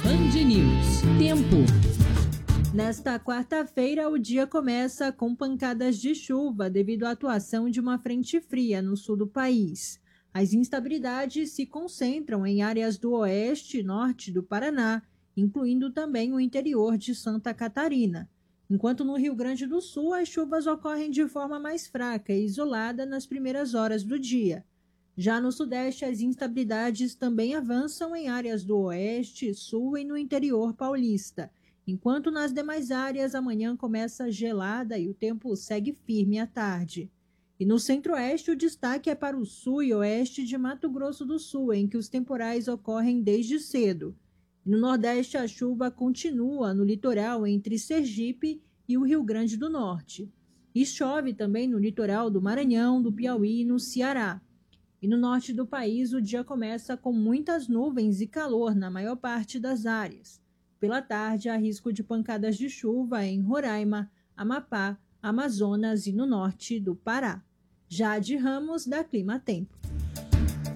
Band News. Tempo. Nesta quarta-feira, o dia começa com pancadas de chuva devido à atuação de uma frente fria no sul do país. As instabilidades se concentram em áreas do oeste e norte do Paraná, incluindo também o interior de Santa Catarina. Enquanto no Rio Grande do Sul, as chuvas ocorrem de forma mais fraca e isolada nas primeiras horas do dia. Já no Sudeste, as instabilidades também avançam em áreas do Oeste, Sul e no interior paulista, enquanto nas demais áreas a manhã começa gelada e o tempo segue firme à tarde. E no Centro-Oeste, o destaque é para o Sul e Oeste de Mato Grosso do Sul, em que os temporais ocorrem desde cedo. No Nordeste, a chuva continua no litoral entre Sergipe e o Rio Grande do Norte. E chove também no litoral do Maranhão, do Piauí e no Ceará. E no norte do país, o dia começa com muitas nuvens e calor na maior parte das áreas. Pela tarde, há risco de pancadas de chuva em Roraima, Amapá, Amazonas e no norte do Pará. Jade Ramos, da Clima Tempo.